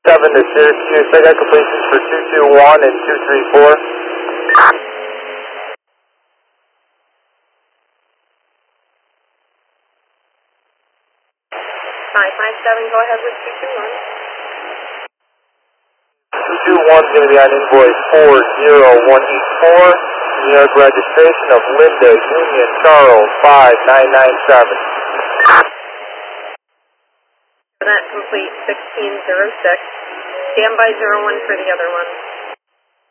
7 to Syracuse. I got completions for 221 and 234. 557, go ahead with 221. 221 is going to be on invoice 40184. New York registration of Linda Union Charles 5997. That complete 1606. Standby 01 for the other one.